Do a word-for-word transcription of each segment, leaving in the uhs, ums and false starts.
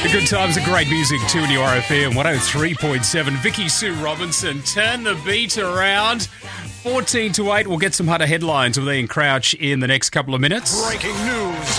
The good times are great music, two N U R F M, one oh three point seven. Vicky Sue Robinson, turn the beat around. fourteen to eight, we'll get some Hunter headlines with Ian Crouch in the next couple of minutes. Breaking news.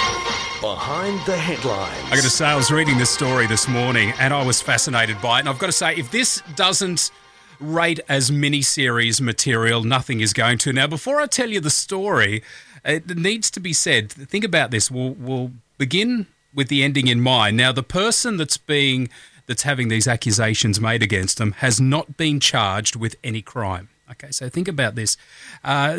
Behind the headlines. I got to say, I was reading this story this morning and I was fascinated by it. And I've got to say, if this doesn't rate as mini-series material, nothing is going to. Now, before I tell you the story, it needs to be said, think about this. We'll, we'll begin with the ending in mind. Now, the person that's being that's having these accusations made against them has not been charged with any crime. Okay, so think about this. Uh,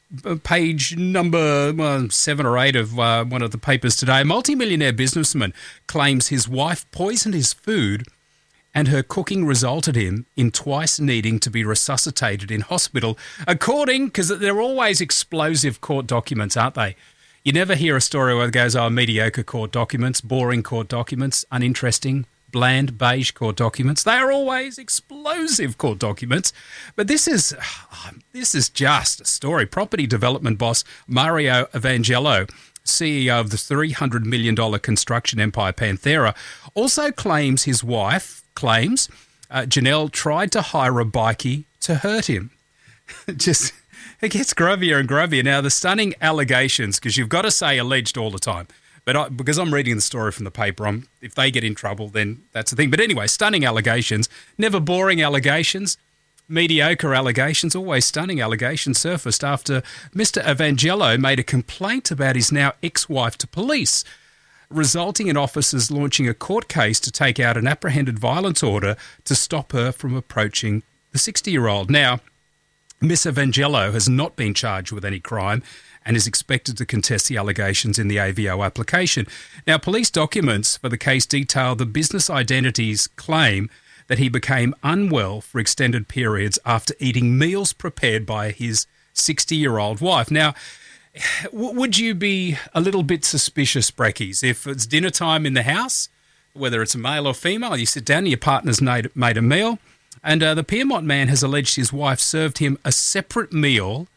page number well, seven or eight of uh, one of the papers today. A multimillionaire businessman claims his wife poisoned his food and her cooking resulted him in twice needing to be resuscitated in hospital, according, because they're always explosive court documents, aren't they? You never hear a story where it goes, oh, mediocre court documents, boring court documents, uninteresting, bland, beige court documents. They are always explosive court documents. But this is oh, this is just a story. Property development boss Mario Evangelo, C E O of the three hundred million dollars construction empire Panthera, also claims his wife, claims uh, Janelle tried to hire a bikie to hurt him. Just, it gets grubbier and grubbier. Now, the stunning allegations, because you've got to say alleged all the time. But I, because I'm reading the story from the paper, I'm, if they get in trouble, then that's the thing. But anyway, stunning allegations, never boring allegations, mediocre allegations, always stunning allegations surfaced after Mister Evangelo made a complaint about his now ex-wife to police, resulting in officers launching a court case to take out an apprehended violence order to stop her from approaching the sixty-year-old. Now, Miss Evangelo has not been charged with any crime and is expected to contest the allegations in the A V O application. Now, police documents for the case detail the business identity's claim that he became unwell for extended periods after eating meals prepared by his sixty-year-old wife. Now, w- would you be a little bit suspicious, Brekkies, if it's dinner time in the house, whether it's a male or female, you sit down and your partner's made, made a meal, and uh, the Piermont man has alleged his wife served him a separate meal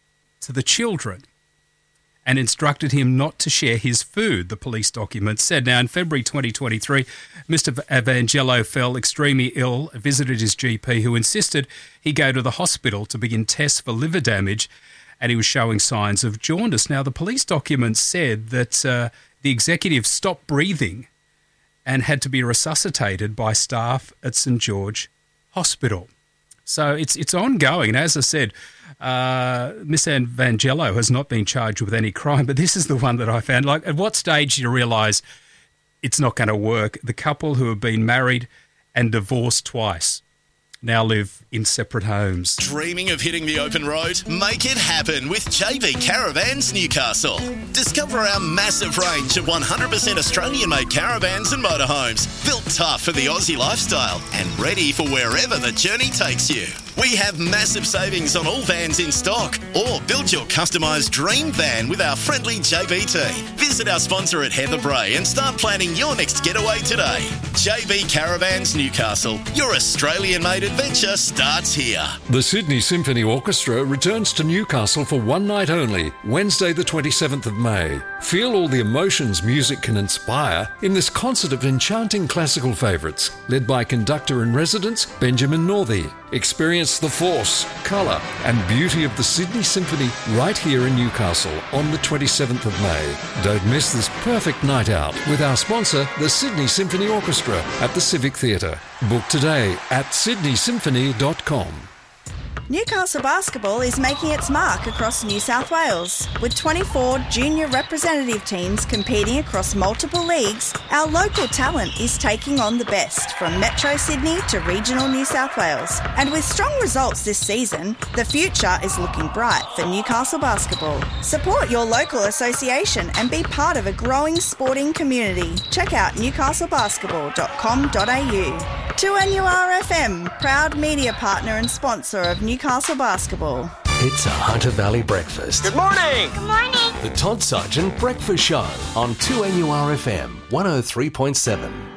to the children and instructed him not to share his food, the police documents said. Now, in February twenty twenty-three, Mister Evangelo fell extremely ill, visited his G P, who insisted he go to the hospital to begin tests for liver damage, and he was showing signs of jaundice. Now, the police documents said that uh, the executive stopped breathing and had to be resuscitated by staff at St George Hospital. So it's it's ongoing. And as I said, uh, Miss Evangelo has not been charged with any crime, but this is the one that I found. Like, at what stage do you realise it's not going to work? The couple who have been married and divorced twice now live in separate homes. Dreaming of hitting the open road? Make it happen with J B Caravans Newcastle. Discover our massive range of one hundred percent Australian-made caravans and motorhomes, built tough for the Aussie lifestyle and ready for wherever the journey takes you. We have massive savings on all vans in stock, or build your customised dream van with our friendly J B T. Visit our sponsor at Heather Bray and start planning your next getaway today. J B Caravans Newcastle, your Australian-made adventure starts here. The Sydney Symphony Orchestra returns to Newcastle for one night only, Wednesday the twenty-seventh of May. Feel all the emotions music can inspire in this concert of enchanting classical favourites, led by conductor-in-residence Benjamin Northey. Experience the force, colour and beauty of the Sydney Symphony right here in Newcastle on the twenty-seventh of May. Don't miss this perfect night out with our sponsor, the Sydney Symphony Orchestra at the Civic Theatre. Book today at sydney symphony dot com. Newcastle Basketball is making its mark across New South Wales. With twenty-four junior representative teams competing across multiple leagues, our local talent is taking on the best from Metro Sydney to regional New South Wales. And with strong results this season, the future is looking bright for Newcastle Basketball. Support your local association and be part of a growing sporting community. Check out newcastle basketball dot com dot a u. two N U R F M, proud media partner and sponsor of Newcastle Basketball. It's a Hunter Valley breakfast. Good morning. Good morning. The Todd Sargent Breakfast Show on two N U R F M one oh three point seven.